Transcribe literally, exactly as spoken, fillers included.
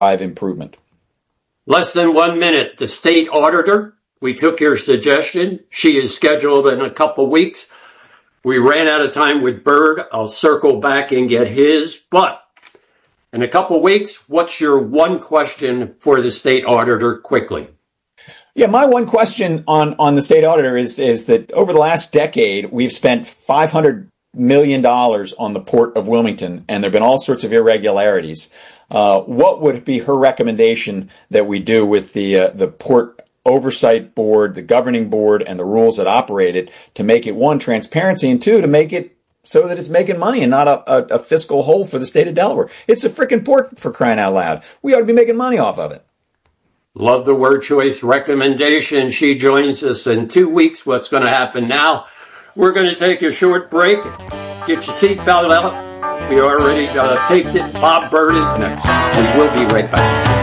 improvement. Less than one minute. The state auditor, we took your suggestion. She is scheduled in a couple weeks. We ran out of time with Byrd. I'll circle back and get his. But in a couple weeks, what's your one question for the state auditor quickly? Yeah, my one question on, on the state auditor is, is that over the last decade, we've spent five hundred million dollars on the Port of Wilmington, and there have been all sorts of irregularities. Uh, what would be her recommendation that we do with the uh, the Port Oversight Board, the governing board, and the rules that operate it to make it, one, transparency, and two, to make it so that it's making money and not a, a, a fiscal hole for the state of Delaware? It's a frickin' port, for crying out loud. We ought to be making money off of it. Love the word choice recommendation. She joins us in two weeks. What's going to happen now? We're going to take a short break. Get your seatbelt out. We already uh, taped it. Bob Byrd is next. We will be right back.